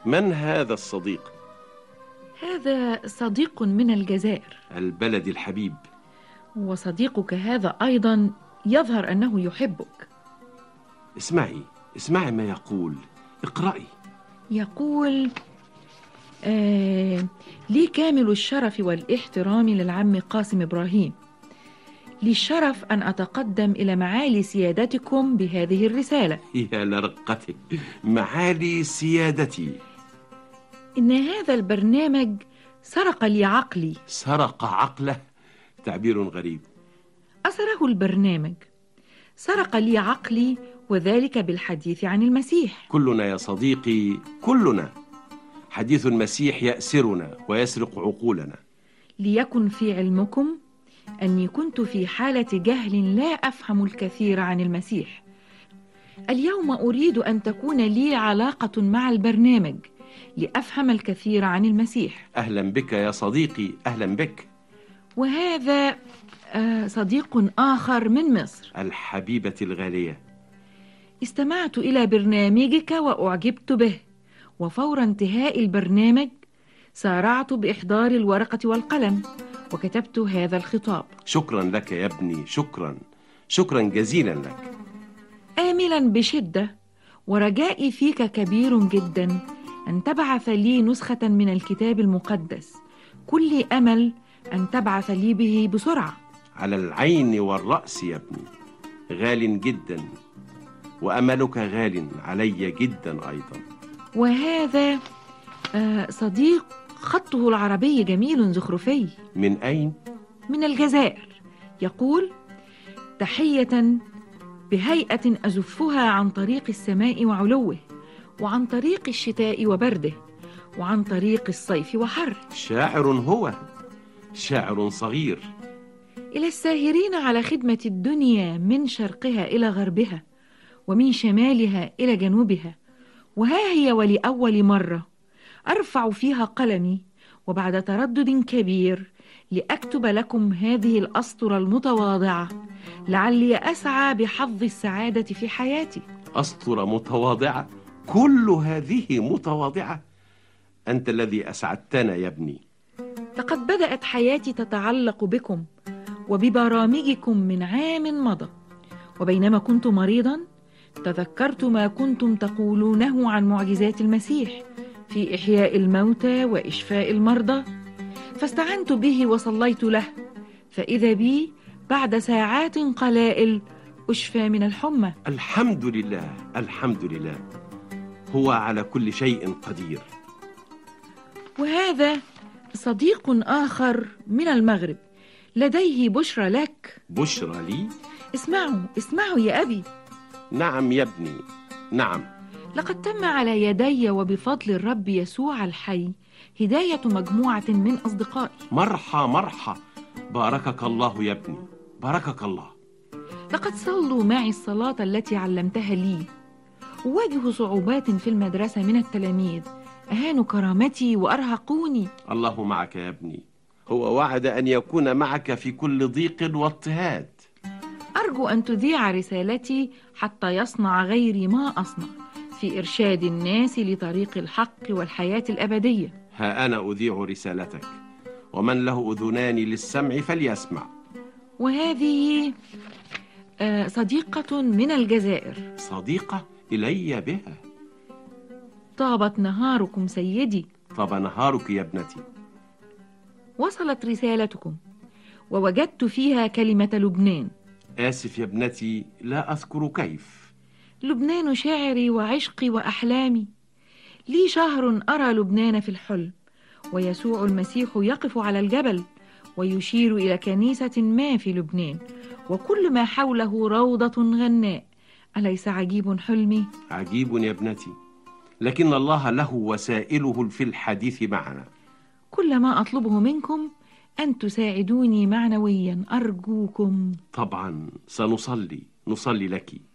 من هذا الصديق؟ هذا صديق من الجزائر. البلد الحبيب. وصديقك هذا أيضا يظهر أنه يحبك. اسمعي ما يقول. اقرأي. يقول لي كامل الشرف والاحترام للعم قاسم إبراهيم، لي الشرف أن أتقدم إلى معالي سيادتكم بهذه الرسالة. يا لرقتي، معالي سيادتي. إن هذا البرنامج سرق لي عقلي. سرق عقله؟ تعبير غريب. أسره البرنامج، سرق لي عقلي، وذلك بالحديث عن المسيح. كلنا يا صديقي، كلنا حديث المسيح يأسرنا ويسرق عقولنا. ليكن في علمكم أني كنت في حالة جهل لا أفهم الكثير عن المسيح. اليوم أريد أن تكون لي علاقة مع البرنامج لأفهم الكثير عن المسيح. أهلا بك يا صديقي، أهلا بك. وهذا صديق آخر من مصر. الحبيبة الغالية، استمعت إلى برنامجك وأعجبت به، وفور انتهاء البرنامج سارعت بإحضار الورقة والقلم وكتبت هذا الخطاب. شكرا لك يا ابني، شكرا جزيلا لك. آملا بشدة ورجائي فيك كبير جدا أن تبعث لي نسخة من الكتاب المقدس، كل أمل أن تبعث لي به بسرعة. على العين والرأس يا ابني، غال جدا، وأملك غال علي جدا أيضا. وهذا صديق خطه العربي جميل زخرفي. من أين؟ من الجزائر. يقول: تحية بهيئة أزفها عن طريق السماء وعلوه، وعن طريق الشتاء وبرده، وعن طريق الصيف وحره. شاعر هو، شاعر صغير. إلى الساهرين على خدمة الدنيا من شرقها إلى غربها، ومن شمالها إلى جنوبها، وها هي ولأول مرة أرفع فيها قلمي وبعد تردد كبير لأكتب لكم هذه الأسطرة المتواضعة، لعلي أسعى بحظ السعادة في حياتي. أسطرة متواضعة؟ كل هذه متواضعة؟ أنت الذي أسعدتنا يا ابني. لقد بدأت حياتي تتعلق بكم وببرامجكم من عام مضى، وبينما كنت مريضا تذكرت ما كنتم تقولونه عن معجزات المسيح في إحياء الموتى وإشفاء المرضى، فاستعنت به وصليت له، فإذا بي بعد ساعات قلائل أشفى من الحمى. الحمد لله، الحمد لله، هو على كل شيء قدير. وهذا صديق آخر من المغرب لديه بشرى لك. بشرى لي؟ اسمعوا يا أبي. نعم يا ابني، نعم. لقد تم على يدي وبفضل الرب يسوع الحي هداية مجموعة من أصدقائي. مرحى، باركك الله يا ابني، باركك الله. لقد صلوا معي الصلاة التي علمتها لي. أواجه صعوبات في المدرسة من التلاميذ، أهانوا كرامتي وأرهقوني. الله معك يا ابني، هو وعد أن يكون معك في كل ضيق واضطهاد. أرجو أن تذيع رسالتي حتى يصنع غيري ما أصنع في إرشاد الناس لطريق الحق والحياة الأبدية. ها أنا أذيع رسالتك، ومن له أذنان للسمع فليسمع. وهذه صديقة من الجزائر. صديقة إلي بها. طابت نهاركم سيدي. طاب نهارك يا ابنتي. وصلت رسالتكم ووجدت فيها كلمة لبنان. آسف يا ابنتي، لا أذكر كيف. لبنان شعري وعشقي وأحلامي. لي شهر أرى لبنان في الحلم، ويسوع المسيح يقف على الجبل ويشير إلى كنيسة ما في لبنان، وكل ما حوله روضة غناء. أليس عجيب حلمي؟ عجيب يا ابنتي، لكن الله له وسائله في الحديث معنا. كل ما أطلبه منكم أن تساعدوني معنويا، أرجوكم. طبعا سنصلي لك.